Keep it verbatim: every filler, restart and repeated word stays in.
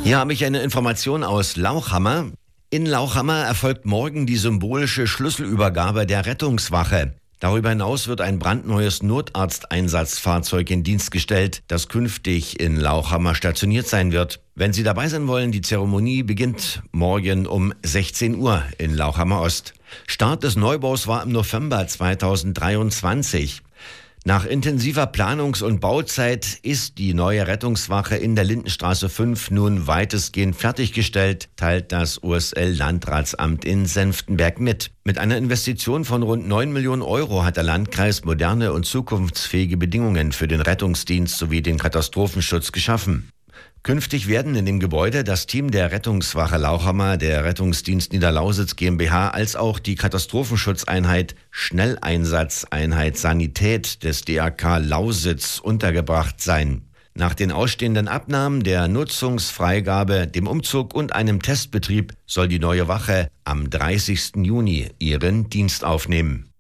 Hier habe ich eine Information aus Lauchhammer. In Lauchhammer erfolgt morgen die symbolische Schlüsselübergabe der Rettungswache. Darüber hinaus wird ein brandneues Notarzteinsatzfahrzeug in Dienst gestellt, das künftig in Lauchhammer stationiert sein wird. Wenn Sie dabei sein wollen, die Zeremonie beginnt morgen um sechzehn Uhr in Lauchhammer Ost. Start des Neubaus war im November zweitausenddreiundzwanzig. Nach intensiver Planungs- und Bauzeit ist die neue Rettungswache in der Lindenstraße fünf nun weitestgehend fertiggestellt, teilt das O S L-Landratsamt in Senftenberg mit. Mit einer Investition von rund neun Millionen Euro hat der Landkreis moderne und zukunftsfähige Bedingungen für den Rettungsdienst sowie den Katastrophenschutz geschaffen. Künftig werden in dem Gebäude das Team der Rettungswache Lauchhammer, der Rettungsdienst Niederlausitz GmbH als auch die Katastrophenschutzeinheit Schnelleinsatzeinheit Sanität des D A K Lausitz untergebracht sein. Nach den ausstehenden Abnahmen der Nutzungsfreigabe, dem Umzug und einem Testbetrieb soll die neue Wache am dreißigsten Juni ihren Dienst aufnehmen.